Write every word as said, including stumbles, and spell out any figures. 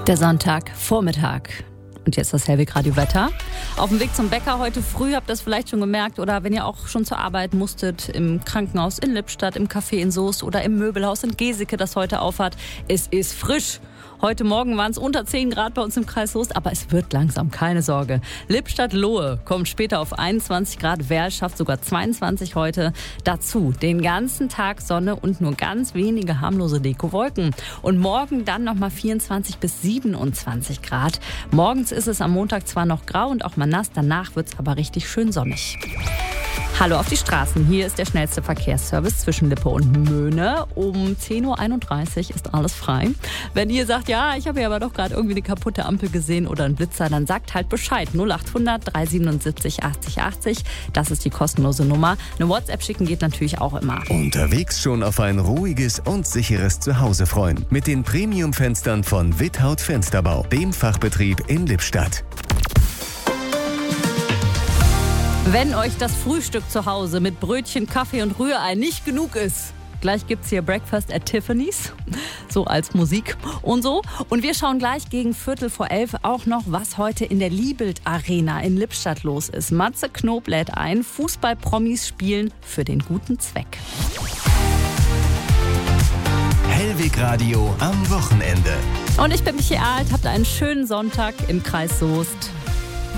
Der Sonntagvormittag. Und jetzt das Hellwig Radio Wetter. Auf dem Weg zum Bäcker heute früh, habt ihr das vielleicht schon gemerkt, oder wenn ihr auch schon zur Arbeit musstet, im Krankenhaus in Lippstadt, im Café in Soest oder im Möbelhaus in Geseke, das heute aufhat. Es ist frisch. Heute Morgen waren es unter zehn Grad bei uns im Kreis Soest, aber es wird langsam, keine Sorge. Lippstadt-Lohe kommt später auf einundzwanzig Grad, Werl schafft sogar zweiundzwanzig heute. Dazu den ganzen Tag Sonne und nur ganz wenige harmlose Dekowolken. Und morgen dann nochmal vierundzwanzig bis siebenundzwanzig Grad. Morgens ist es am Montag zwar noch grau und auch mal nass, danach wird es aber richtig schön sonnig. Hallo auf die Straßen. Hier ist der schnellste Verkehrsservice zwischen Lippe und Möhne. Um zehn Uhr einunddreißig ist alles frei. Wenn ihr sagt, ja, ich habe ja aber doch gerade irgendwie eine kaputte Ampel gesehen oder einen Blitzer, dann sagt halt Bescheid. null achthundert drei siebenundsiebzig achtzig achtzig. Das ist die kostenlose Nummer. Eine WhatsApp schicken geht natürlich auch immer. Unterwegs schon auf ein ruhiges und sicheres Zuhause freuen. Mit den Premium-Fenstern von Without Fensterbau, dem Fachbetrieb in Lippstadt. Wenn euch das Frühstück zu Hause mit Brötchen, Kaffee und Rührei nicht genug ist, gleich gibt's hier Breakfast at Tiffany's, so als Musik und so. Und wir schauen gleich gegen Viertel vor elf auch noch, was heute in der Liebelt Arena in Lippstadt los ist. Matze Knob lädt ein, Fußball-Promis spielen für den guten Zweck. Hellwig Radio am Wochenende. Und ich bin Michi Alt, habt einen schönen Sonntag im Kreis Soest.